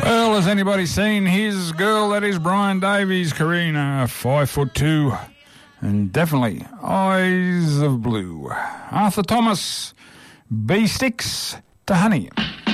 Well, has anybody seen his girl? That is Brian Davies, Karina, 5'2", and definitely eyes of blue. Arthur Thomas, B-Sticks to Honey.